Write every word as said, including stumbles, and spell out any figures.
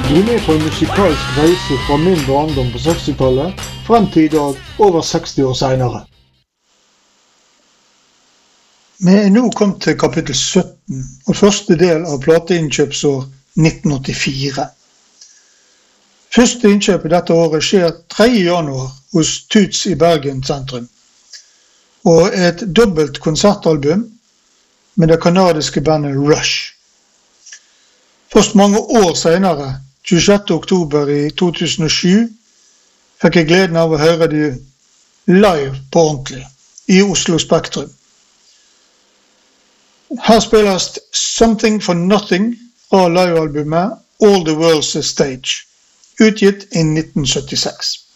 Bli med på en musikalsk reise fra min barndom på sekstitallet frem til i dag, over seksti år senere. Vi er nå kommet til kapittel sytten, og første del av plateinnkjøpsår nitten åttifire. Første innkjøpet dette året skjer tredje januar hos Tuts i Bergen sentrum, og et dobbelt konsertalbum med det kanadiske bandet Rush. Først mange år senere, tjuesjette oktober i to tusen og sju, fikk jeg gleden av å høre de live på ordentlig i Oslo Spektrum. Her spilles Something for Nothing fra livealbumet All the World's a Stage, utgitt i nitten syttiseks.